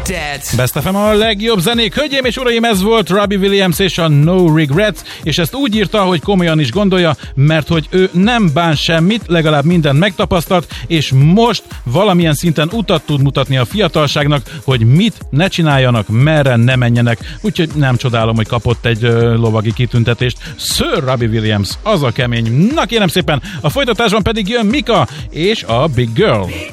Best FM a legjobb zenék. Hölgyeim és uraim, ez volt Robbie Williams és a No Regrets, és ezt úgy írta, hogy komolyan is gondolja, mert hogy ő nem bán semmit, legalább mindent megtapasztalt, és most valamilyen szinten utat tud mutatni a fiatalságnak, hogy mit ne csináljanak, merre ne menjenek. Úgyhogy nem csodálom, hogy kapott egy lovagi kitüntetést. Sir Robbie Williams, az a kemény. Na kérem szépen, a folytatásban pedig jön Mika és a Big Girl.